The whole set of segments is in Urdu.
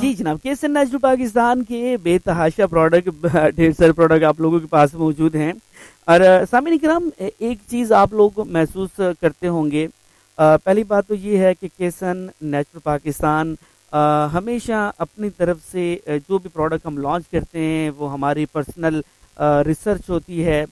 جی جناب، KSN نیچرل پاکستان کے بے تحاشا پروڈکٹ، ڈھیر سارے پروڈکٹ آپ لوگوں کے پاس موجود ہیں. اور سامعین کرام، ایک چیز آپ لوگ محسوس کرتے ہوں گے. پہلی بات تو یہ ہے کہ KSN نیچرل پاکستان ہمیشہ اپنی طرف سے جو بھی پروڈکٹ ہم لانچ کرتے ہیں وہ ہماری پرسنل ریسرچ ہوتی ہے.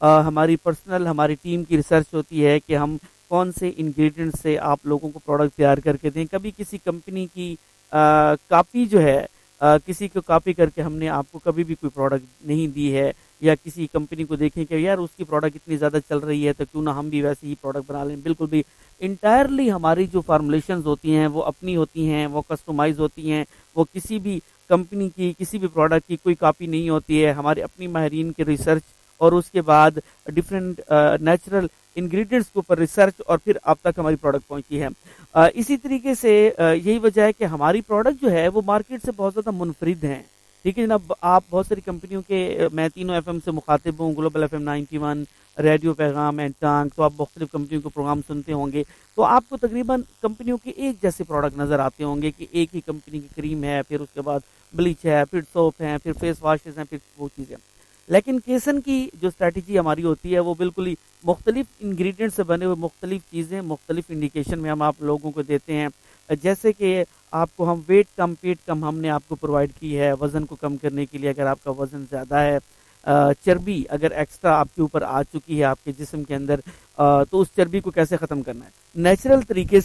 ہماری ٹیم کی ریسرچ ہوتی ہے کہ ہم کون سے انگریڈینٹ سے آپ لوگوں کو پروڈکٹ تیار کر کے دیں. کبھی کسی کمپنی کی کاپی جو ہے، کسی کو کاپی کر کے ہم نے آپ کو کبھی بھی کوئی پروڈکٹ نہیں دی ہے. یا کسی کمپنی کو دیکھیں کہ یار اس کی پروڈکٹ اتنی زیادہ چل رہی ہے تو کیوں نہ ہم بھی ویسے ہی پروڈکٹ بنا لیں. بالکل بھی انٹائرلی ہماری جو فارمولیشنز ہوتی ہیں وہ اپنی ہوتی ہیں، وہ کسٹمائز ہوتی ہیں. وہ کسی بھی کمپنی کی کسی بھی پروڈکٹ کی کوئی کاپی نہیں ہوتی ہے. ہمارے اپنی ماہرین کے ریسرچ اور اس کے بعد ڈفرینٹ نیچرل انگریڈینٹس کے اوپر ریسرچ اور پھر آپ تک ہماری پروڈکٹ پہنچی ہے. اسی طریقے سے یہی وجہ ہے کہ ہماری پروڈکٹ جو ہے وہ مارکیٹ سے بہت زیادہ منفرد ہیں. ٹھیک ہے جناب، آپ بہت ساری کمپنیوں کے، میں تینوں FM سے مخاطب ہوں، گلوبل FM 91، ریڈیو پیغام اینڈ ٹانگ، تو آپ مختلف کمپنیوں کے پروگرام سنتے ہوں گے تو آپ کو تقریباً کمپنیوں کے ایک جیسے پروڈکٹ نظر آتے ہوں گے کہ ایک ہی کمپنی کی کریم ہے، پھر اس کے بعد بلیچ ہے، پھر سوپ ہے، پھر فیس واشز ہیں، پھر وہ چیزیں. لیکن KSN کی جو اسٹریٹجی ہماری ہوتی ہے وہ بالکل ہی مختلف انگریڈینٹ سے بنے ہوئے مختلف چیزیں مختلف انڈیکیشن میں ہم آپ لوگوں کو دیتے ہیں. جیسے کہ آپ کو ہم ویٹ کم پیٹ کم ہم نے آپ کو پرووائڈ کی ہے وزن کو کم کرنے کے لیے. اگر آپ کا وزن زیادہ ہے، چربی اگر ایکسٹرا آپ کے اوپر آ چکی ہے آپ کے جسم کے اندر، تو اس چربی کو کیسے ختم کرنا ہے نیچرل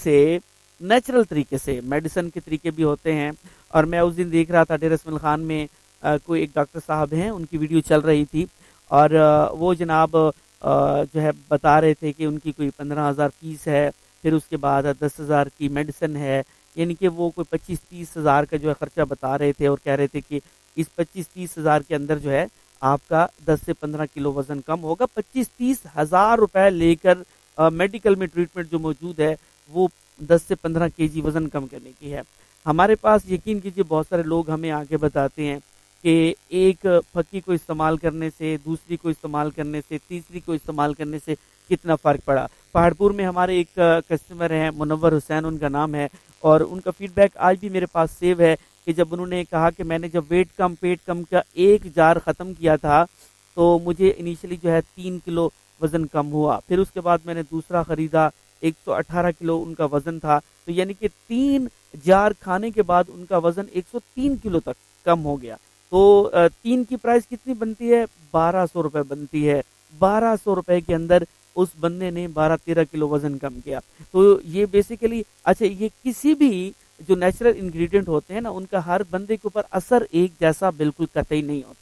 طریقے سے. میڈیسن کے طریقے بھی ہوتے ہیں. اور میں اس دن دیکھ رہا تھا ڈیرہ اسماعیل خان میں کوئی ایک ڈاکٹر صاحب ہیں، ان کی ویڈیو چل رہی تھی اور وہ جناب جو ہے بتا رہے تھے کہ ان کی کوئی 15,000 فیس ہے، پھر اس کے بعد 10,000 کی میڈیسن ہے. یعنی کہ وہ کوئی 25-30 ہزار کا جو ہے خرچہ بتا رہے تھے اور کہہ رہے تھے کہ اس 25-30 ہزار کے اندر جو ہے آپ کا 10 سے 15 کلو وزن کم ہوگا. 25-30 ہزار روپے لے کر میڈیکل میں ٹریٹمنٹ جو موجود ہے وہ 10 سے 15 kg وزن کم کرنے کی ہے. ہمارے پاس یقین کیجیے بہت سارے لوگ ہمیں آگے بتاتے ہیں کہ ایک پھکی کو استعمال کرنے سے، دوسری کو استعمال کرنے سے، تیسری کو استعمال کرنے سے کتنا فرق پڑا. پہاڑپور میں ہمارے ایک کسٹمر ہیں، منور حسین ان کا نام ہے، اور ان کا فیڈ بیک آج بھی میرے پاس سیو ہے کہ جب انہوں نے کہا کہ میں نے جب ویٹ کم پیٹ کم کا ایک جار ختم کیا تھا تو مجھے انیشلی جو ہے 3 کلو وزن کم ہوا. پھر اس کے بعد میں نے دوسرا خریدا، 118 کلو ان کا وزن تھا. تو یعنی کہ 3 جار کھانے کے بعد ان کا وزن 103 کلو تک کم ہو گیا. تو 3 کی پرائس کتنی بنتی ہے؟ 1200 روپے بنتی ہے. 1200 روپے کے اندر اس بندے نے 12-13 کلو وزن کم کیا. تو یہ بیسیکلی اچھا، یہ کسی بھی جو نیچرل انگریڈینٹ ہوتے ہیں نا ان کا ہر بندے کے اوپر اثر ایک جیسا بالکل قطعی نہیں ہوتا.